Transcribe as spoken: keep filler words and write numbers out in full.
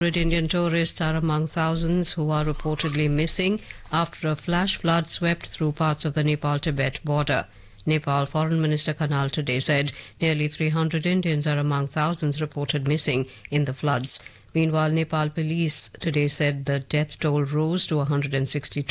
Indian tourists are among thousands who are reportedly missing after a flash flood swept through parts of the Nepal-Tibet border. Nepal Foreign Minister Kanal today said nearly three hundred Indians are among thousands reported missing in the floods. Meanwhile, Nepal police today said the death toll rose to one hundred sixty-two.